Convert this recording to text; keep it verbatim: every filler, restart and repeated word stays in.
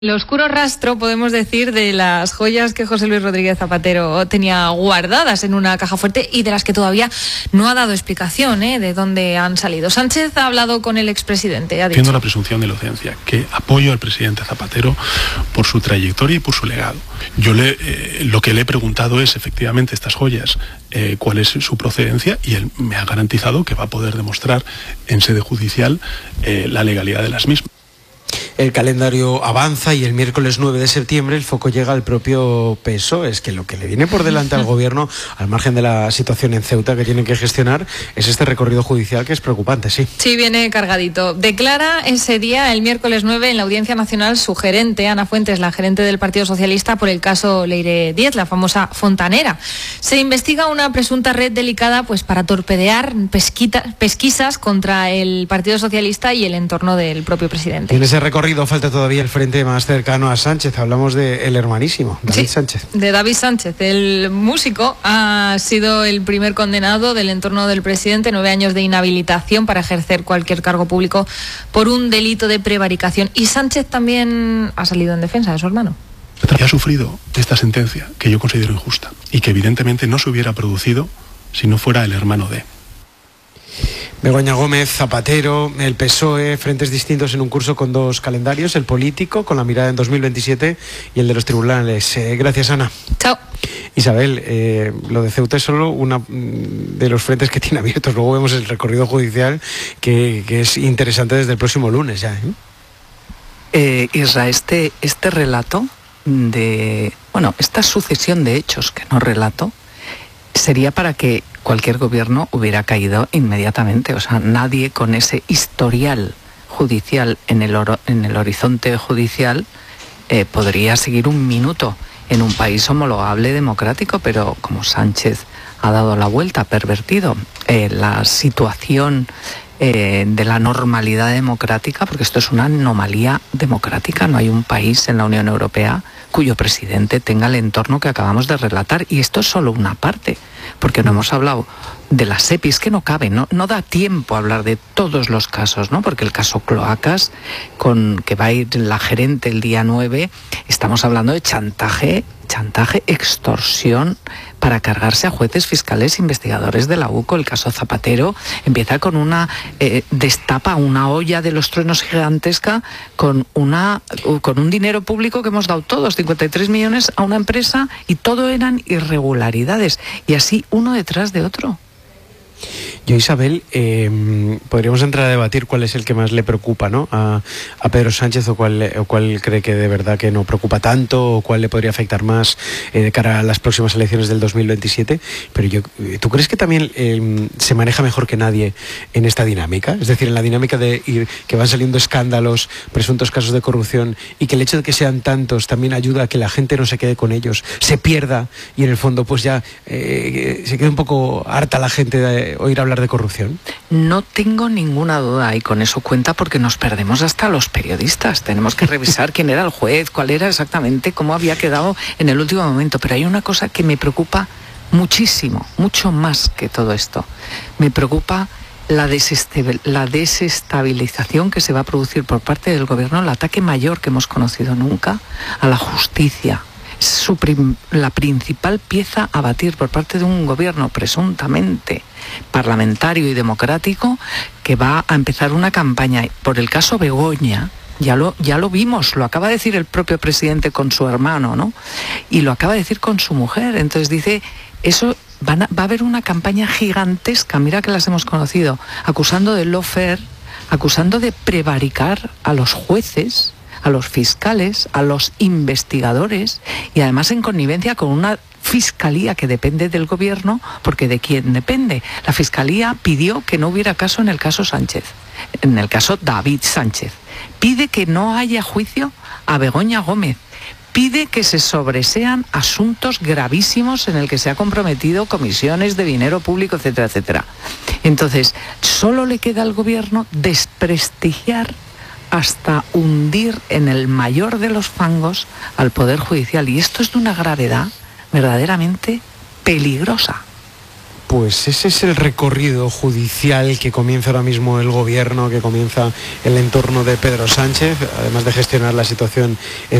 El oscuro rastro, podemos decir, de las joyas que José Luis Rodríguez Zapatero tenía guardadas en una caja fuerte y de las que todavía no ha dado explicación ¿eh? de dónde han salido. Sánchez ha hablado con el expresidente. Ha dicho... Haciendo la presunción de inocencia, que apoyo al presidente Zapatero por su trayectoria y por su legado. Yo le, eh, lo que le he preguntado es, efectivamente, estas joyas, eh, cuál es su procedencia, y él me ha garantizado que va a poder demostrar en sede judicial eh, la legalidad de las mismas. El calendario avanza y el miércoles nueve de septiembre el foco llega al propio P S O E. Es que lo que le viene por delante al gobierno, al margen de la situación en Ceuta que tienen que gestionar, es este recorrido judicial que es preocupante, sí. Sí, viene cargadito. Declara ese día, el miércoles nueve, en la Audiencia Nacional su gerente, Ana Fuentes, la gerente del Partido Socialista, por el caso Leire Díez, la famosa fontanera. Se investiga una presunta red delicada pues para torpedear pesquita, pesquisas contra el Partido Socialista y el entorno del propio presidente. En ese recorrido falta todavía el frente más cercano a Sánchez. Hablamos del hermanísimo, David sí, Sánchez. De David Sánchez. El músico ha sido el primer condenado del entorno del presidente, nueve años de inhabilitación para ejercer cualquier cargo público por un delito de prevaricación. Y Sánchez también ha salido en defensa de su hermano. Ha sufrido esta sentencia que yo considero injusta y que evidentemente no se hubiera producido si no fuera el hermano de... Begoña Gómez, Zapatero, el P S O E, frentes distintos en un curso con dos calendarios, el político con la mirada en dos mil veintisiete y el de los tribunales. Eh, gracias, Ana. Chao. Isabel, eh, lo de Ceuta es solo uno de los frentes que tiene abiertos. Luego vemos el recorrido judicial que, que es interesante desde el próximo lunes ya. ¿eh? Eh, Isra, este, este relato de, bueno, esta sucesión de hechos que no relato, sería para que cualquier gobierno hubiera caído inmediatamente. O sea, nadie con ese historial judicial en el, oro, en el horizonte judicial eh, podría seguir un minuto en un país homologable democrático, pero como Sánchez ha dado la vuelta, ha pervertido eh, la situación eh, de la normalidad democrática, porque esto es una anomalía democrática. No hay un país en la Unión Europea cuyo presidente tenga el entorno que acabamos de relatar, y esto es solo una parte, porque no hemos hablado de las E P Is, que no cabe, no, no da tiempo a hablar de todos los casos, ¿no? Porque el caso Cloacas, con que va a ir la gerente el día nueve, estamos hablando de chantaje, chantaje, extorsión para cargarse a jueces, fiscales, investigadores de la U C O. El caso Zapatero empieza con una, eh, destapa una olla de los truenos gigantesca con, una, con un dinero público que hemos dado todos, cincuenta y tres millones a una empresa, y todo eran irregularidades, y así uno detrás de otro. Yo, Isabel, eh, podríamos entrar a debatir cuál es el que más le preocupa, ¿no? a, a Pedro Sánchez, o cuál, o cuál cree que de verdad que no preocupa tanto, o cuál le podría afectar más eh, de cara a las próximas elecciones del dos mil veintisiete. Pero yo, ¿tú crees que también eh, se maneja mejor que nadie en esta dinámica? Es decir, en la dinámica de ir, que van saliendo escándalos, presuntos casos de corrupción, y que el hecho de que sean tantos también ayuda a que la gente no se quede con ellos, se pierda, y en el fondo pues ya eh, se quede un poco harta la gente de oír hablar de corrupción. No tengo ninguna duda, y con eso cuenta, porque nos perdemos hasta los periodistas. Tenemos que revisar quién era el juez, cuál era exactamente, cómo había quedado en el último momento. Pero hay una cosa que me preocupa muchísimo, mucho más que todo esto. Me preocupa la, la desestabilización que se va a producir por parte del gobierno, el ataque mayor que hemos conocido nunca a la justicia. Su prim, la principal pieza a batir por parte de un gobierno presuntamente parlamentario y democrático, que va a empezar una campaña por el caso Begoña. Ya lo, ya lo vimos, lo acaba de decir el propio presidente con su hermano, ¿no? Y lo acaba de decir con su mujer. Entonces dice, eso van a, va a haber una campaña gigantesca, mira que las hemos conocido, acusando de lawfare, acusando de prevaricar a los jueces, a los fiscales, a los investigadores, y además en connivencia con una fiscalía que depende del gobierno, porque ¿de quién depende? La fiscalía pidió que no hubiera caso en el caso Sánchez, en el caso David Sánchez. Pide que no haya juicio a Begoña Gómez. Pide que se sobresean asuntos gravísimos en el que se ha comprometido comisiones de dinero público, etcétera, etcétera. Entonces, solo le queda al gobierno desprestigiar hasta hundir en el mayor de los fangos al Poder Judicial. Y esto es de una gravedad verdaderamente peligrosa. Pues ese es el recorrido judicial que comienza ahora mismo el gobierno, que comienza el entorno de Pedro Sánchez, además de gestionar la situación en